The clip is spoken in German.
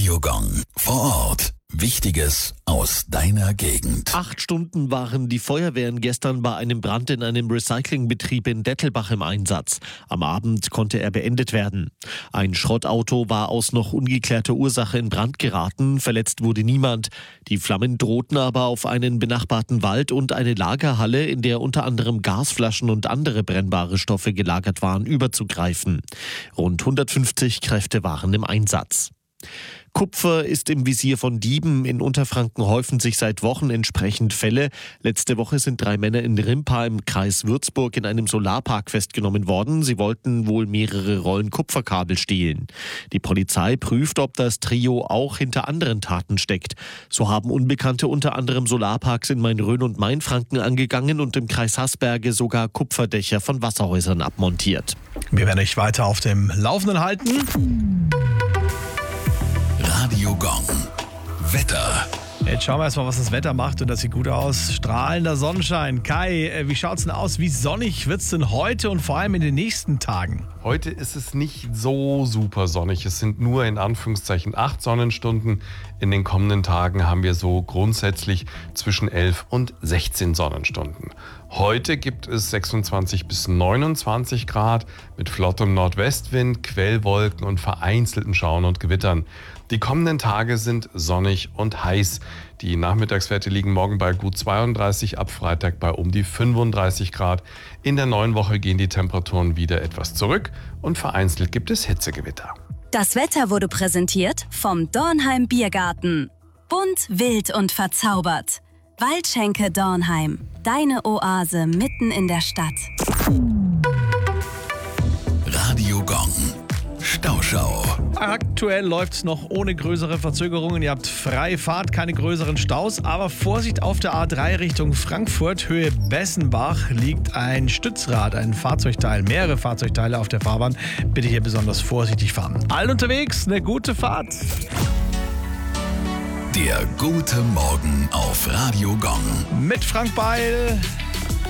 Radio Gong. Vor Ort. Wichtiges aus deiner Gegend. 8 Stunden waren die Feuerwehren gestern bei einem Brand in einem Recyclingbetrieb in Dettelbach im Einsatz. Am Abend konnte er beendet werden. Ein Schrottauto war aus noch ungeklärter Ursache in Brand geraten. Verletzt wurde niemand. Die Flammen drohten aber auf einen benachbarten Wald und eine Lagerhalle, in der unter anderem Gasflaschen und andere brennbare Stoffe gelagert waren, überzugreifen. Rund 150 Kräfte waren im Einsatz. Kupfer ist im Visier von Dieben. In Unterfranken häufen sich seit Wochen entsprechend Fälle. Letzte Woche sind 3 Männer in Rimpa im Kreis Würzburg in einem Solarpark festgenommen worden. Sie wollten wohl mehrere Rollen Kupferkabel stehlen. Die Polizei prüft, ob das Trio auch hinter anderen Taten steckt. So haben Unbekannte unter anderem Solarparks in Main-Rhön und Mainfranken angegangen und im Kreis Haßberge sogar Kupferdächer von Wasserhäusern abmontiert. Wir werden euch weiter auf dem Laufenden halten. Radio Gong. Wetter. Jetzt schauen wir erstmal, was das Wetter macht, und das sieht gut aus. Strahlender Sonnenschein. Kai, wie schaut's denn aus? Wie sonnig wird's denn heute und vor allem in den nächsten Tagen? Heute ist es nicht so super sonnig. Es sind nur in Anführungszeichen 8 Sonnenstunden. In den kommenden Tagen haben wir so grundsätzlich zwischen 11 und 16 Sonnenstunden. Heute gibt es 26 bis 29 Grad mit flottem Nordwestwind, Quellwolken und vereinzelten Schauern und Gewittern. Die kommenden Tage sind sonnig und heiß. Die Nachmittagswerte liegen morgen bei gut 32, ab Freitag bei um die 35 Grad. In der neuen Woche gehen die Temperaturen wieder etwas zurück und vereinzelt gibt es Hitzegewitter. Das Wetter wurde präsentiert vom Dornheim Biergarten. Bunt, wild und verzaubert. Waldschenke Dornheim. Deine Oase mitten in der Stadt. Radio Gong. Stauschau. Aktuell läuft's noch ohne größere Verzögerungen. Ihr habt freie Fahrt, keine größeren Staus. Aber Vorsicht, auf der A3 Richtung Frankfurt, Höhe Bessenbach, liegt ein Stützrad, ein Fahrzeugteil, mehrere Fahrzeugteile auf der Fahrbahn. Bitte hier besonders vorsichtig fahren. Allen unterwegs, eine gute Fahrt. Der gute Morgen auf Radio Gong. Mit Frank Beil,